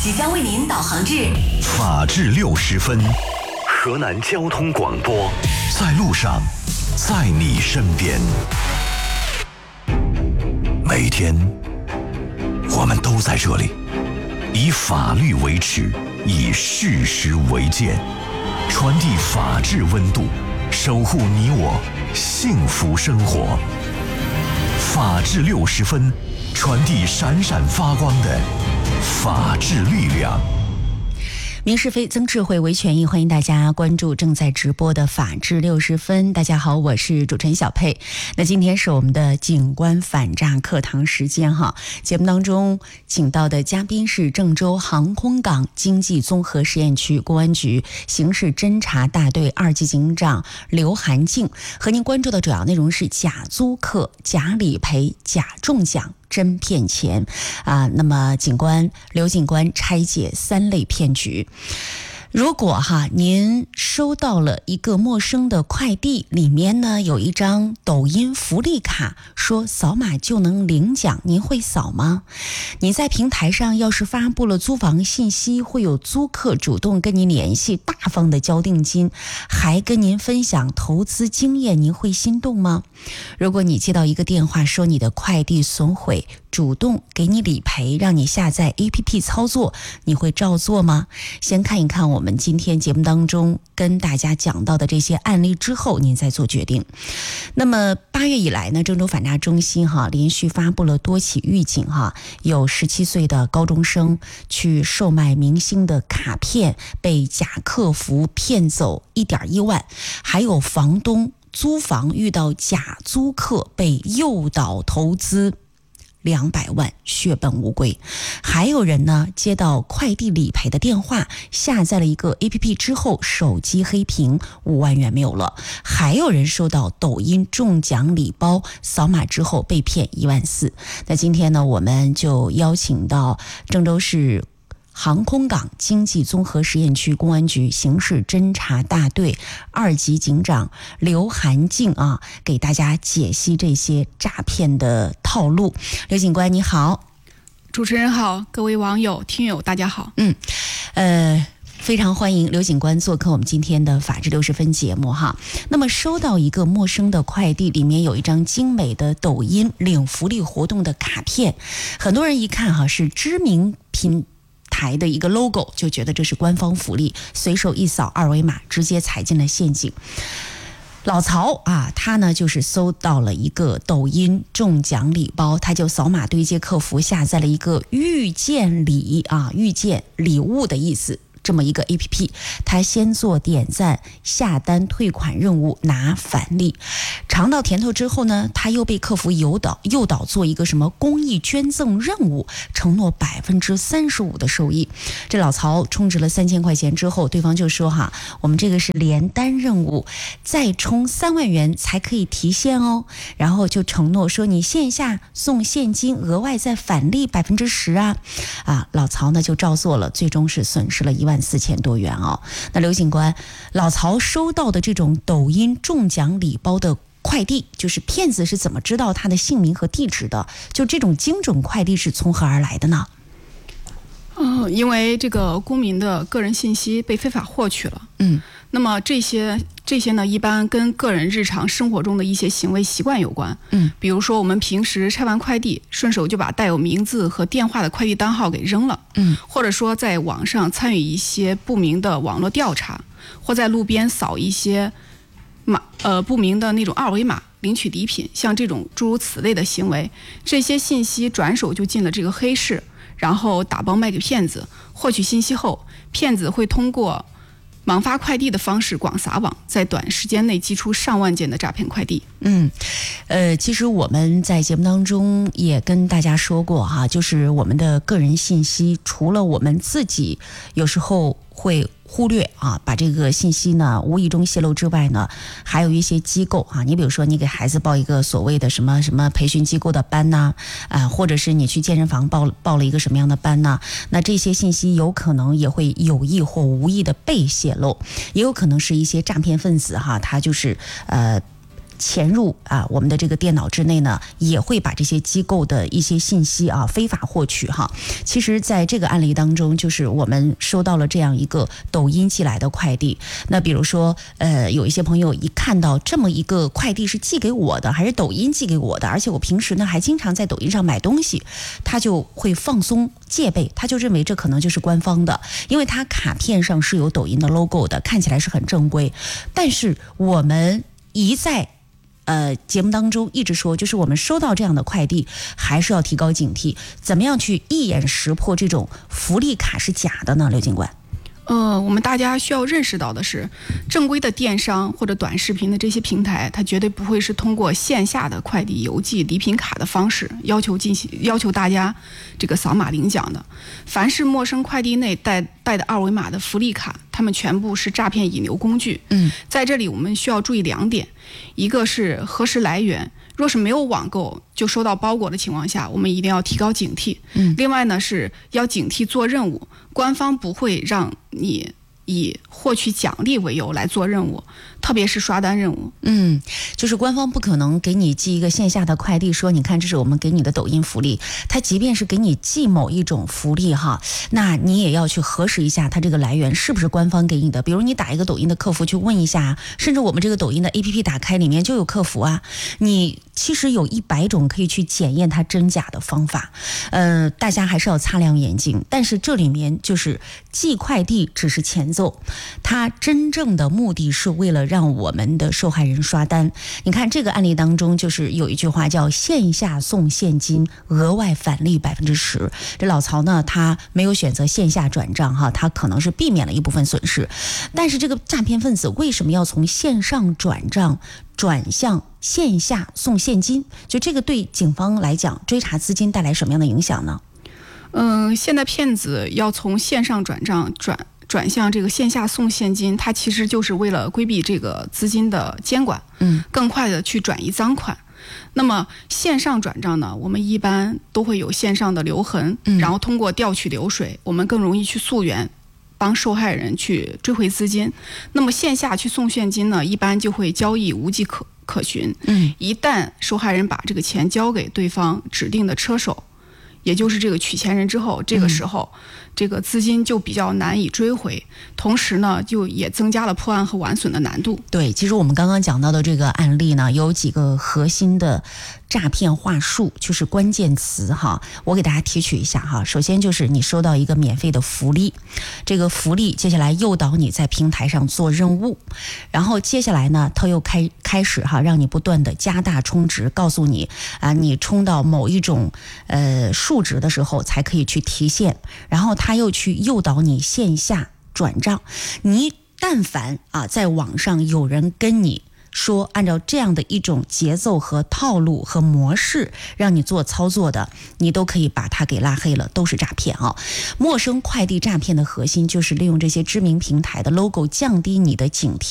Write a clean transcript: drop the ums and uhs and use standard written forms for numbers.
即将为您导航至法治60分，河南交通广播，在路上，在你身边。每天，我们都在这里，以法律为尺，以事实为鉴，传递法治温度，守护你我幸福生活。法治60分，传递闪闪发光的法治力量。 明是非，增智慧，为权益。欢迎大家关注正在直播的法治60分。大家好，我是主持人小佩。那今天是我们的警官反诈课堂时间哈。节目当中请到的嘉宾是郑州航空港经济综合实验区公安局刑事侦查大队2级警长刘涵静，和您关注的主要内容是假租客、假理赔、假中奖、真骗钱那么刘警官拆解3类骗局。如果您收到了一个陌生的快递，里面呢有一张抖音福利卡，说扫码就能领奖，您会扫吗？你在平台上要是发布了租房信息，会有租客主动跟您联系，大方的交定金，还跟您分享投资经验，您会心动吗？如果你接到一个电话说你的快递损毁，主动给你理赔，让你下载 APP 操作，你会照做吗？先看一看我们今天节目当中跟大家讲到的这些案例之后，您再做决定。那么8月以来呢，郑州反诈中心连续发布了多起预警有17岁的高中生去售卖明星的卡片，被假客服骗走1.1万，还有房东租房遇到假租客被诱导投资200万，血本无归。还有人呢接到快递理赔的电话，下载了一个 APP 之后，手机黑屏，5万元没有了。还有人收到抖音中奖礼包，扫码之后被骗1万4。那今天呢，我们就邀请到郑州市航空港经济综合实验区公安局刑事侦查大队2级警长刘涵静给大家解析这些诈骗的套路。刘警官你好。 主持人好，各位网友听友大家好。 非常欢迎刘警官做客我们今天的法治60分节目哈。那么收到一个陌生的快递，里面有一张精美的抖音领福利活动的卡片，很多人一看是知名品台的一个 logo， 就觉得这是官方福利，随手一扫2维码，直接踩进了陷阱。老曹他呢就是搜到了一个抖音中奖礼包，他就扫码对接客服下载了一个遇见礼物的意思这么一个 APP， 他先做点赞、下单、退款任务，拿返利。尝到甜头之后呢，他又被客服诱导做一个什么公益捐赠任务，承诺35%的收益。这老曹充值了3000块钱之后，对方就说我们这个是连单任务，再充3万元才可以提现哦。然后就承诺说你线下送现金，额外再返利10%老曹呢就照做了，最终是损失了14000多元那刘警官，老曹收到的这种抖音中奖礼包的快递，就是骗子是怎么知道他的姓名和地址的？就这种精准快递是从何而来的呢？ 因为这个公民的个人信息被非法获取了。那么这些呢，一般跟个人日常生活中的一些行为习惯有关。比如说我们平时拆完快递，顺手就把带有名字和电话的快递单号给扔了。或者说在网上参与一些不明的网络调查，或在路边扫一些不明的那种2维码领取礼品，像这种诸如此类的行为，这些信息转手就进了这个黑市，然后打包卖给骗子。获取信息后，骗子会通过盲发快递的方式广撒网，在短时间内寄出上万件的诈骗快递。 其实我们在节目当中也跟大家说过就是我们的个人信息，除了我们自己有时候会忽略把这个信息呢无意中泄露之外呢，还有一些机构你比如说你给孩子报一个所谓的什么什么培训机构的班呐或者是你去健身房报了一个什么样的班呐，那这些信息有可能也会有意或无意的被泄露，也有可能是一些诈骗分子他就是潜入我们的这个电脑之内呢，也会把这些机构的一些信息非法获取哈。其实在这个案例当中，就是我们收到了这样一个抖音寄来的快递。那比如说有一些朋友一看到这么一个快递是寄给我的，还是抖音寄给我的，而且我平时呢还经常在抖音上买东西，他就会放松戒备，他就认为这可能就是官方的，因为他卡片上是有抖音的 logo 的，看起来是很正规。但是我们一再节目当中一直说，就是我们收到这样的快递还是要提高警惕，怎么样去一眼识破这种福利卡是假的呢？刘警官。 我们大家需要认识到的是，正规的电商或者短视频的这些平台，它绝对不会是通过线下的快递邮寄礼品卡的方式要求大家这个扫码领奖的。凡是陌生快递内带的二维码的福利卡，它们全部是诈骗引流工具。在这里我们需要注意2点，一个是核实来源。若是没有网购就收到包裹的情况下，我们一定要提高警惕。另外呢，是要警惕做任务，官方不会让你以获取奖励为由来做任务，特别是刷单任务。 就是官方不可能给你寄一个线下的快递说，你看这是我们给你的抖音福利，他即便是给你寄某一种福利哈，那你也要去核实一下它这个来源是不是官方给你的。比如你打一个抖音的客服去问一下，甚至我们这个抖音的 APP 打开里面就有客服啊，你其实有100种可以去检验它真假的方法。大家还是要擦亮眼睛。但是这里面就是寄快递只是前奏，它真正的目的是为了让我们的受害人刷单。你看这个案例当中，就是有一句话叫线下送现金，额外返利10%。这老曹呢，他没有选择线下转账哈，他可能是避免了一部分损失。但是这个诈骗分子为什么要从线上转账转向线下送现金？就这个对警方来讲，追查资金带来什么样的影响呢？ 现在骗子要从线上转账转向这个线下送现金，它其实就是为了规避这个资金的监管，更快的去转移赃款。那么线上转账呢，我们一般都会有线上的留痕，然后通过调取流水，我们更容易去溯源，帮受害人去追回资金。那么线下去送现金呢，一般就会交易无迹可寻。一旦受害人把这个钱交给对方指定的车手，也就是这个取钱人之后，这个时候这个资金就比较难以追回，同时呢就也增加了破案和完损的难度。 对，其实我们刚刚讲到的这个案例呢，有几个核心的诈骗话术，就是关键词哈，我给大家提取一下哈。首先就是你收到一个免费的福利，这个福利接下来诱导你在平台上做任务，然后接下来呢他又开始哈，让你不断的加大充值，告诉你你充到某一种数值的时候才可以去提现，然后他又去诱导你线下转账。你但凡在网上有人跟你说按照这样的一种节奏和套路和模式让你做操作的，你都可以把它给拉黑了，都是诈骗啊！陌生快递诈骗的核心就是利用这些知名平台的 logo 降低你的警惕。